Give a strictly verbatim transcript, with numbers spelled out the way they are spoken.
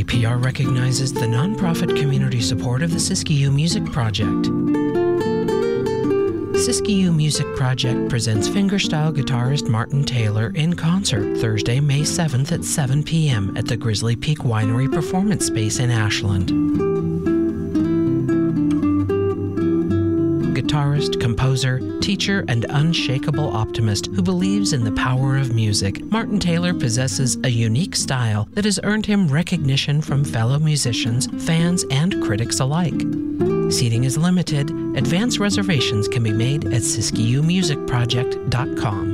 P R recognizes the nonprofit community support of the Siskiyou Music Project. Siskiyou Music Project presents fingerstyle guitarist Martin Taylor in concert Thursday, May seventh at seven p m at the Grizzly Peak Winery Performance Space in Ashland. Guitarist, composer, teacher, and unshakable optimist who believes in the power of music, Martin Taylor possesses a unique style that has earned him recognition from fellow musicians, fans, and critics alike. Seating is limited. Advance reservations can be made at Siskiyou Music Project dot com.